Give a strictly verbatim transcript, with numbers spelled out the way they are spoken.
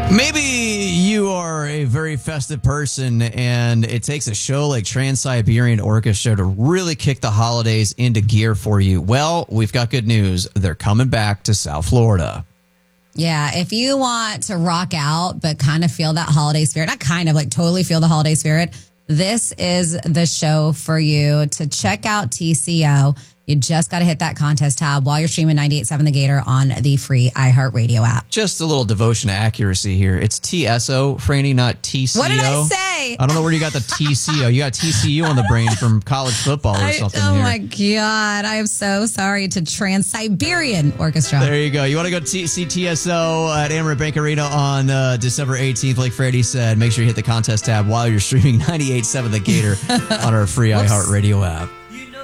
Maybe you are a very festive person and it takes a show like Trans-Siberian Orchestra to really kick the holidays into gear for you. Well, we've got good news. They're coming back to South Florida. Yeah, if you want to rock out but kind of feel that holiday spirit, not kind of, like totally feel the holiday spirit, this is the show for you. To check out T C O, you just got to hit that contest tab while you're streaming ninety-eight point seven The Gator on the free iHeartRadio app. Just a little devotion to accuracy here. It's T S O, Franny, not T C O. What did I say? I don't know where you got the T C O. You got T C U on the brain from college football or I, something oh here. my God. I am so sorry to Trans-Siberian Orchestra. There you go. You want to go t- see T S O at Amerant Bank Arena on uh, December eighteenth, like Freddie said. Make sure you hit the contest tab while you're streaming ninety-eight point seven The Gator on our free iHeartRadio app.